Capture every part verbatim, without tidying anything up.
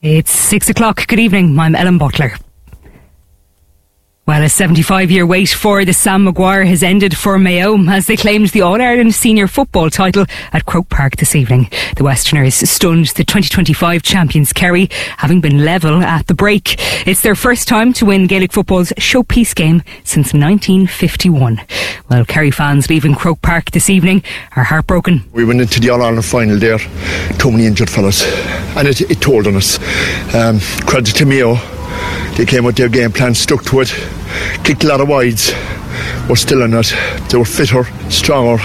It's six o'clock. Good evening. I'm Ellen Butler. Well, a seventy-five-year wait for the Sam Maguire has ended for Mayo as they claimed the All-Ireland senior football title at Croke Park this evening. The Westerners stunned the twenty twenty-five champions Kerry, having been level at the break. It's their first time to win Gaelic football's showpiece game since nineteen fifty-one. Well, Kerry fans leaving Croke Park this evening are heartbroken. We went into the All-Ireland final there, too many injured fellas, and it, it told on us. Um, credit to Mayo. They came with their game plan, stuck to it, kicked a lot of wides. We're still in it. They were fitter, stronger.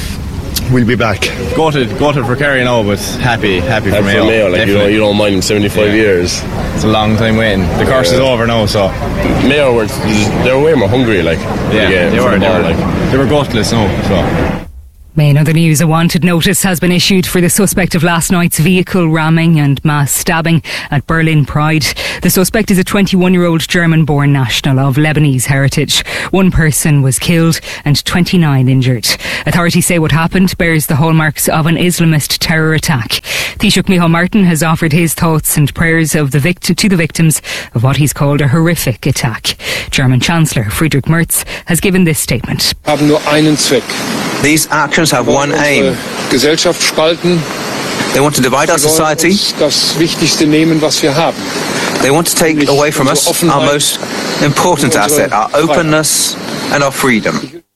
We'll be back. Gutted, gutted for Kerry now, but happy, happy for Mayo. For Mayo, like, you know, you don't mind them seventy-five yeah. years. It's a long time waiting. The curse yeah. is over now, so Mayo were they were way more hungry, like yeah, the game, they were. The they, ball, were like. they were gutless now, so. In other news, a wanted notice has been issued for the suspect of last night's vehicle ramming and mass stabbing at Berlin Pride. The suspect is a twenty-one-year-old German-born national of Lebanese heritage. One person was killed and twenty-nine injured. Authorities say what happened bears the hallmarks of an Islamist terror attack. Taoiseach Micheál Martin has offered his thoughts and prayers of the vict- to the victims of what he's called a horrific attack. German Chancellor Friedrich Merz has given this statement. Haben nur einen Zweck. These actions have one aim. Gesellschaft spalten. They want to divide our society. Das Wichtigste nehmen, was wir haben. They want to take away from us our most important asset, our openness and our freedom.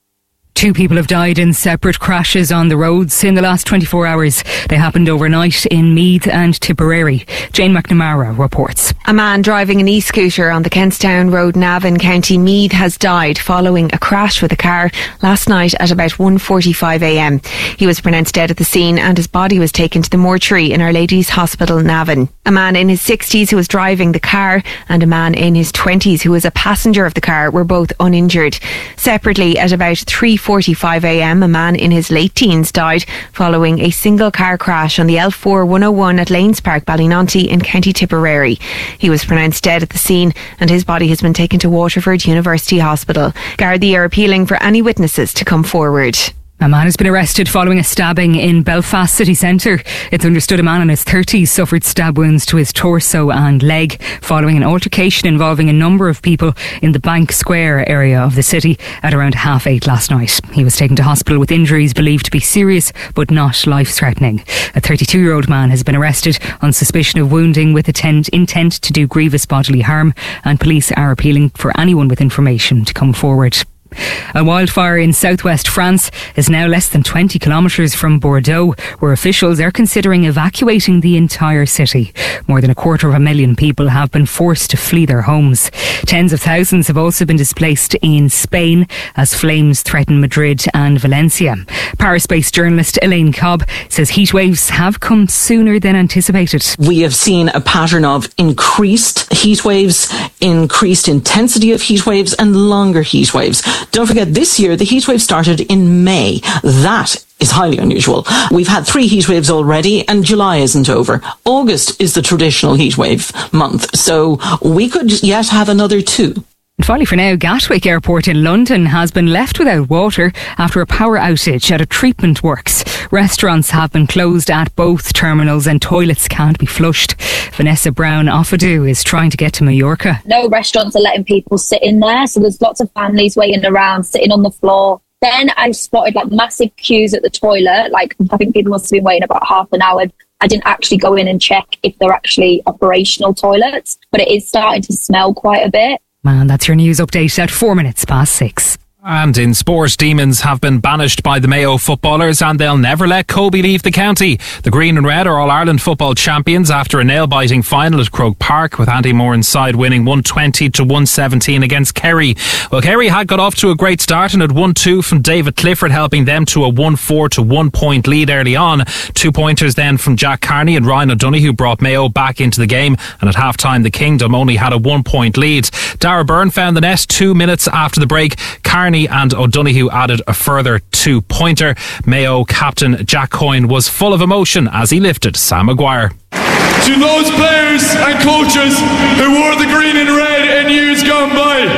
Two people have died in separate crashes on the roads in the last twenty-four hours. They happened overnight in Meath and Tipperary. Jane McNamara reports. A man driving an e-scooter on the Kentstown Road, Navan, County Meath, has died following a crash with a car last night at about one forty-five a m. He was pronounced dead at the scene and his body was taken to the mortuary in Our Lady's Hospital, Navan. A man in his sixties who was driving the car and a man in his twenties who was a passenger of the car were both uninjured. Separately, at about three forty-five a m, a man in his late teens died following a single car crash on the L four one oh one at Lanes Park, Ballynonty in County Tipperary. He was pronounced dead at the scene and his body has been taken to Waterford University Hospital. Gardaí are appealing for any witnesses to come forward. A man has been arrested following a stabbing in Belfast city centre. It's understood a man in his thirties suffered stab wounds to his torso and leg following an altercation involving a number of people in the Bank Square area of the city at around half eight last night. He was taken to hospital with injuries believed to be serious but not life-threatening. A thirty-two-year-old man has been arrested on suspicion of wounding with intent, intent to do grievous bodily harm, and police are appealing for anyone with information to come forward. A wildfire in southwest France is now less than twenty kilometres from Bordeaux, where officials are considering evacuating the entire city. More than a quarter of a million people have been forced to flee their homes. Tens of thousands have also been displaced in Spain as flames threaten Madrid and Valencia. Paris-based journalist Elaine Cobb says heat waves have come sooner than anticipated. We have seen a pattern of increased heat waves, increased intensity of heat waves and longer heat waves. Don't forget, this year the heatwave started in May. That is highly unusual. We've had three heatwaves already and July isn't over. August is the traditional heatwave month, so we could yet have another two. And finally for now, Gatwick Airport in London has been left without water after a power outage at a treatment works. Restaurants have been closed at both terminals and toilets can't be flushed. Vanessa Brown-Offadu is trying to get to Mallorca. No restaurants are letting people sit in there, so there's lots of families waiting around, sitting on the floor. Then I spotted like massive queues at the toilet. Like I think people must have been waiting about half an hour. I didn't actually go in and check if they're actually operational toilets, but it is starting to smell quite a bit. And that's your news update at four minutes past six. And in sport, Demons have been banished by the Mayo footballers and they'll never let Kobe leave the county. The Green and Red are All-Ireland football champions after a nail-biting final at Croke Park, with Andy Moran's side winning one twenty to one seventeen against Kerry. Well, Kerry had got off to a great start and had one two from David Clifford, helping them to a one four to one point lead early on. Two pointers then from Jack Carney and Ryan O'Donoghue, who brought Mayo back into the game, and at half-time the Kingdom only had a one-point lead. Dara Byrne found the net two minutes after the break. Carney and O'Donoghue added a further two-pointer. Mayo captain Jack Coyne was full of emotion as he lifted Sam Maguire. To those players and coaches who wore the green and red in years gone by,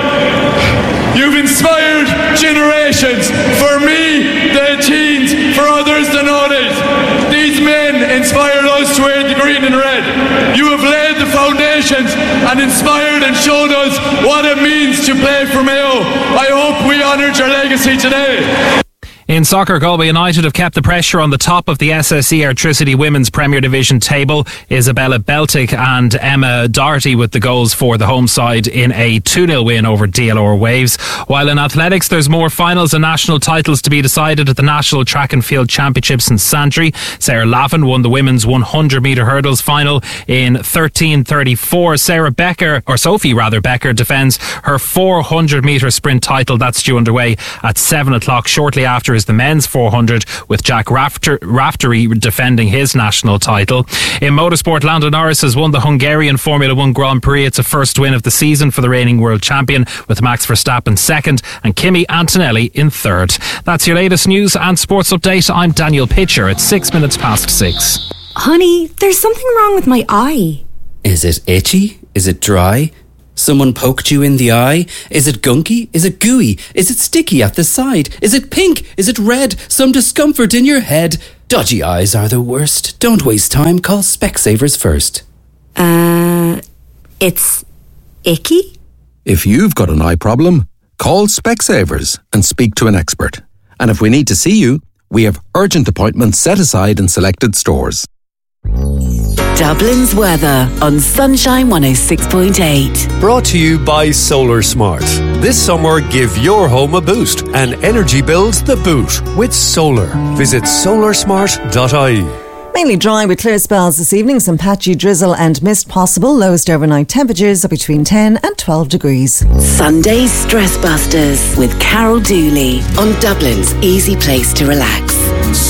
you've inspired generations. For me, the teens, for others, the nodded. These men inspired us always wear the green and red. You have laid the foundations and inspired and showed us what it means to play for Mayo. I hope we honoured your legacy today. In soccer, Galway United have kept the pressure on the top of the S S E Airtricity Women's Premier Division table. Isabella Beltic and Emma Doherty with the goals for the home side in a two nil win over D L R Waves. While in athletics, there's more finals and national titles to be decided at the National Track and Field Championships in Santry. Sarah Lavin won the women's one hundred metre hurdles final in thirteen thirty-four. Sarah Becker, or Sophie rather, Becker defends her four hundred metre sprint title. That's due underway at seven o'clock. Shortly after is the men's four hundred, with Jack Rafter, Raftery defending his national title. In motorsport, Lando Norris has won the Hungarian Formula One Grand Prix. It's a first win of the season for the reigning world champion, with Max Verstappen second and Kimi Antonelli in third. That's your latest news and sports update. I'm Daniel Pitcher at six minutes past six. Honey, there's something wrong with my eye. Is it itchy? Is it dry? Someone poked you in the eye? Is it gunky? Is it gooey? Is it sticky at the side? Is it pink? Is it red? Some discomfort in your head? Dodgy eyes are the worst. Don't waste time. Call Specsavers first. Uh, it's icky? If you've got an eye problem, call Specsavers and speak to an expert. And if we need to see you, we have urgent appointments set aside in selected stores. Dublin's weather on Sunshine one oh six point eight. Brought to you by Solar Smart. This summer, give your home a boost and energy bills the boot with solar. Visit solar smart dot I E. Mainly dry with clear spells this evening. Some patchy drizzle and mist possible. Lowest overnight temperatures are between ten and twelve degrees. Sunday's Stress Busters with Carol Dooley on Dublin's easy place to relax.